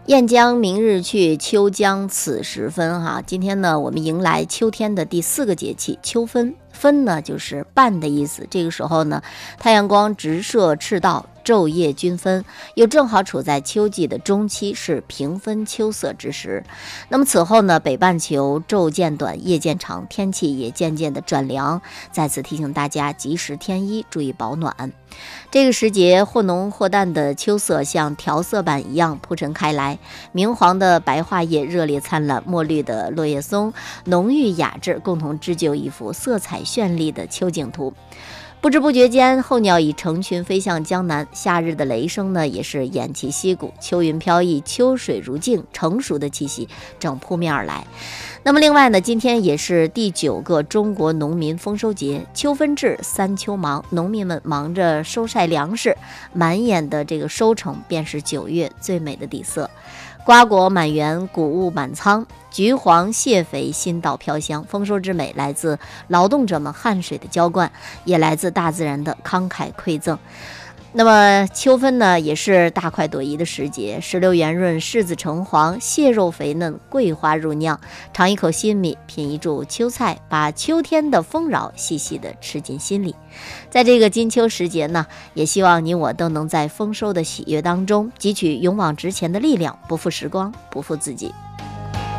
雁将明日去，秋将此时分哈。今天呢，我们迎来秋天的第4个节气秋分。分呢就是半的意思。这个时候呢，太阳光直射赤道，昼夜均分，又正好处在秋季的中期，是平分秋色之时。那么此后呢，北半球昼渐短，夜渐长，天气也渐渐的转凉。再次提醒大家及时添衣，注意保暖。这个时节，或浓或淡的秋色像调色板一样铺陈开来，明黄的白桦叶热烈灿烂，墨绿的落叶松浓郁雅致，共同织就一幅色彩绚丽的秋景图。不知不觉间，候鸟已成群飞向江南，夏日的雷声呢也是偃旗息鼓，秋云飘逸，秋水如镜，成熟的气息正扑面而来。那么另外呢，今天也是第9个中国农民丰收节，秋分至，3秋忙，农民们忙着收晒粮食，满眼的这个收成便是9月最美的底色。瓜果满园，谷物满仓，橘黄蟹肥，新稻飘香。丰收之美来自劳动者们汗水的浇灌，也来自大自然的慷慨馈赠。那么秋分呢，也是大快朵颐的时节，石榴圆润，柿子橙黄，蟹肉肥嫩，桂花入酿。尝一口新米，品一柱秋菜，把秋天的丰饶细细的吃进心里。在这个金秋时节呢，也希望你我都能在丰收的喜悦当中汲取勇往直前的力量，不负时光，不负自己。